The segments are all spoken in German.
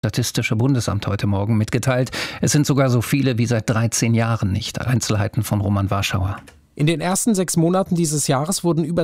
Statistische Bundesamt heute Morgen mitgeteilt. Es sind sogar so viele wie seit 13 Jahren nicht. Einzelheiten von Roman Warschauer. In den ersten 6 Monaten dieses Jahres wurden über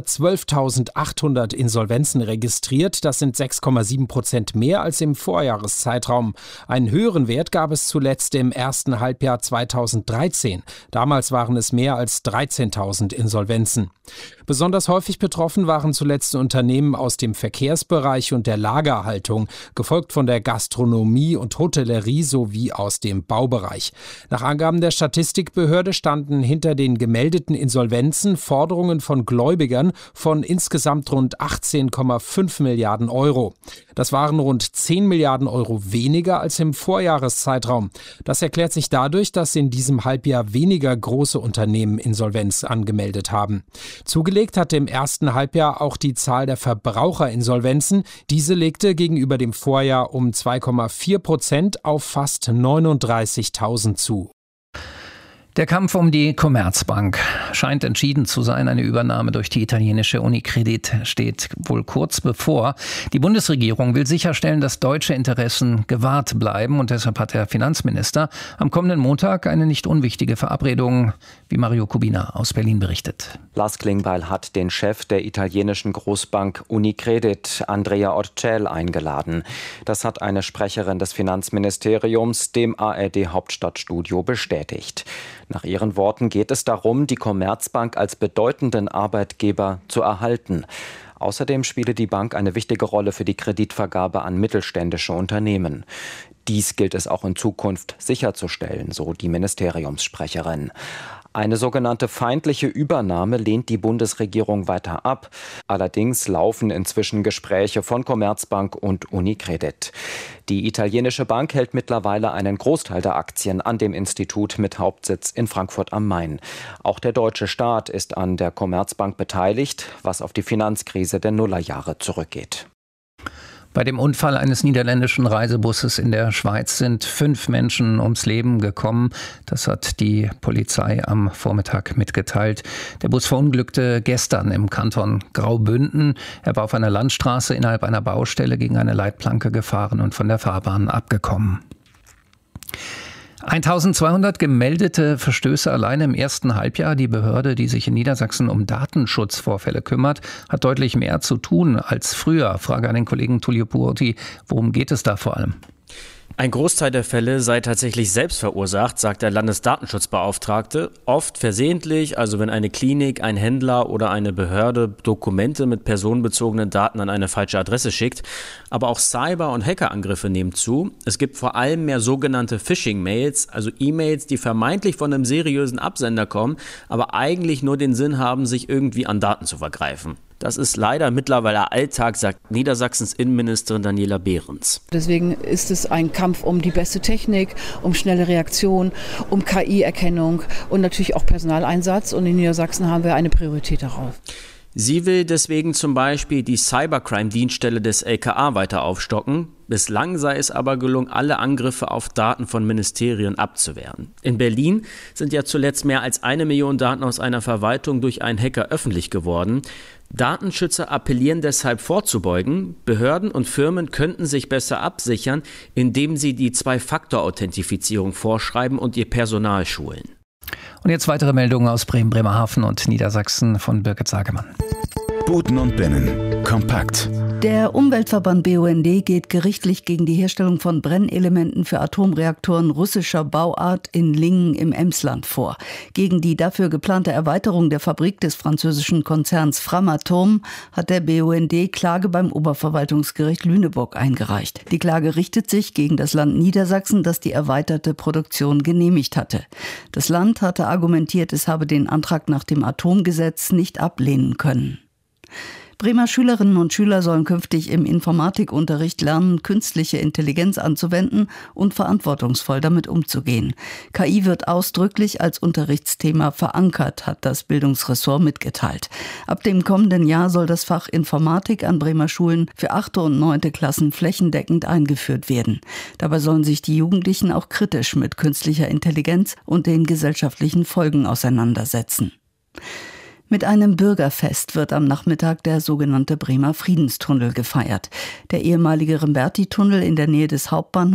12.800 Insolvenzen registriert. Das sind 6,7% mehr als im Vorjahreszeitraum. Einen höheren Wert gab es zuletzt im ersten Halbjahr 2013. Damals waren es mehr als 13.000 Insolvenzen. Besonders häufig betroffen waren zuletzt Unternehmen aus dem Verkehrsbereich und der Lagerhaltung, gefolgt von der Gastronomie und Hotellerie sowie aus dem Baubereich. Nach Angaben der Statistikbehörde standen hinter den gemeldeten Insolvenzen Forderungen von Gläubigern von insgesamt rund 18,5 Milliarden Euro. Das waren rund 10 Milliarden Euro weniger als im Vorjahreszeitraum. Das erklärt sich dadurch, dass in diesem Halbjahr weniger große Unternehmen Insolvenz angemeldet haben. Zugelegt hatte im ersten Halbjahr auch die Zahl der Verbraucherinsolvenzen. Diese legte gegenüber dem Vorjahr um 2,4% auf fast 39.000 zu. Der Kampf um die Commerzbank scheint entschieden zu sein. Eine Übernahme durch die italienische Unicredit steht wohl kurz bevor. Die Bundesregierung will sicherstellen, dass deutsche Interessen gewahrt bleiben. Und deshalb hat der Finanzminister am kommenden Montag eine nicht unwichtige Verabredung, wie Mario Kubina aus Berlin berichtet. Lars Klingbeil hat den Chef der italienischen Großbank Unicredit, Andrea Orcel, eingeladen. Das hat eine Sprecherin des Finanzministeriums dem ARD-Hauptstadtstudio bestätigt. Nach ihren Worten geht es darum, die Commerzbank als bedeutenden Arbeitgeber zu erhalten. Außerdem spiele die Bank eine wichtige Rolle für die Kreditvergabe an mittelständische Unternehmen. Dies gilt es auch in Zukunft sicherzustellen, so die Ministeriumssprecherin. Eine sogenannte feindliche Übernahme lehnt die Bundesregierung weiter ab. Allerdings laufen inzwischen Gespräche von Commerzbank und Unicredit. Die italienische Bank hält mittlerweile einen Großteil der Aktien an dem Institut mit Hauptsitz in Frankfurt am Main. Auch der deutsche Staat ist an der Commerzbank beteiligt, was auf die Finanzkrise der Nullerjahre zurückgeht. Bei dem Unfall eines niederländischen Reisebusses in der Schweiz sind 5 Menschen ums Leben gekommen. Das hat die Polizei am Vormittag mitgeteilt. Der Bus verunglückte gestern im Kanton Graubünden. Er war auf einer Landstraße innerhalb einer Baustelle gegen eine Leitplanke gefahren und von der Fahrbahn abgekommen. 1200 gemeldete Verstöße alleine im ersten Halbjahr. Die Behörde, die sich in Niedersachsen um Datenschutzvorfälle kümmert, hat deutlich mehr zu tun als früher. Frage an den Kollegen Tullio Puotti, worum geht es da vor allem? Ein Großteil der Fälle sei tatsächlich selbst verursacht, sagt der Landesdatenschutzbeauftragte. Oft versehentlich, also wenn eine Klinik, ein Händler oder eine Behörde Dokumente mit personenbezogenen Daten an eine falsche Adresse schickt. Aber auch Cyber- und Hackerangriffe nehmen zu. Es gibt vor allem mehr sogenannte Phishing-Mails, also E-Mails, die vermeintlich von einem seriösen Absender kommen, aber eigentlich nur den Sinn haben, sich irgendwie an Daten zu vergreifen. Das ist leider mittlerweile Alltag, sagt Niedersachsens Innenministerin Daniela Behrens. Deswegen ist es ein Kampf um die beste Technik, um schnelle Reaktion, um KI-Erkennung und natürlich auch Personaleinsatz. Und in Niedersachsen haben wir eine Priorität darauf. Sie will deswegen zum Beispiel die Cybercrime-Dienststelle des LKA weiter aufstocken. Bislang sei es aber gelungen, alle Angriffe auf Daten von Ministerien abzuwehren. In Berlin sind ja zuletzt mehr als 1 Million Daten aus einer Verwaltung durch einen Hacker öffentlich geworden. Datenschützer appellieren deshalb vorzubeugen. Behörden und Firmen könnten sich besser absichern, indem sie die 2-Faktor-Authentifizierung vorschreiben und ihr Personal schulen. Und jetzt weitere Meldungen aus Bremen, Bremerhaven und Niedersachsen von Birgit Sagemann. Buten und Binnen. Kompakt. Der Umweltverband BUND geht gerichtlich gegen die Herstellung von Brennelementen für Atomreaktoren russischer Bauart in Lingen im Emsland vor. Gegen die dafür geplante Erweiterung der Fabrik des französischen Konzerns Framatome hat der BUND Klage beim Oberverwaltungsgericht Lüneburg eingereicht. Die Klage richtet sich gegen das Land Niedersachsen, das die erweiterte Produktion genehmigt hatte. Das Land hatte argumentiert, es habe den Antrag nach dem Atomgesetz nicht ablehnen können. Bremer Schülerinnen und Schüler sollen künftig im Informatikunterricht lernen, künstliche Intelligenz anzuwenden und verantwortungsvoll damit umzugehen. KI wird ausdrücklich als Unterrichtsthema verankert, hat das Bildungsressort mitgeteilt. Ab dem kommenden Jahr soll das Fach Informatik an Bremer Schulen für 8. und 9. Klassen flächendeckend eingeführt werden. Dabei sollen sich die Jugendlichen auch kritisch mit künstlicher Intelligenz und den gesellschaftlichen Folgen auseinandersetzen. Mit einem Bürgerfest wird am Nachmittag der sogenannte Bremer Friedenstunnel gefeiert. Der ehemalige Remberti-Tunnel in der Nähe des Hauptbahnhofs